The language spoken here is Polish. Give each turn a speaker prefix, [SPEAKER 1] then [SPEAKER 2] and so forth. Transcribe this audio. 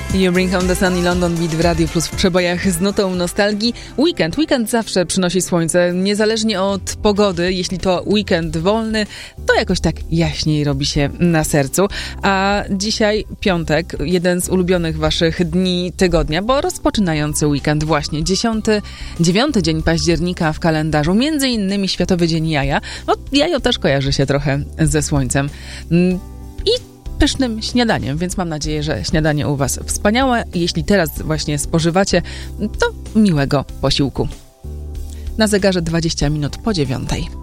[SPEAKER 1] You Bring Home the Sun i London Beat w Radiu Plus w przebojach z nutą nostalgii. Weekend zawsze przynosi słońce, niezależnie od pogody. Jeśli to weekend wolny, to jakoś tak jaśniej robi się na sercu. A dzisiaj piątek, jeden z ulubionych waszych dni tygodnia, bo rozpoczynający weekend właśnie, 9 dzień października w kalendarzu, między innymi Światowy Dzień Jaja. No, jajo też kojarzy się trochę ze słońcem. I pysznym śniadaniem, więc mam nadzieję, że śniadanie u was wspaniałe. Jeśli teraz właśnie spożywacie, to miłego posiłku. Na zegarze 20 minut po 9.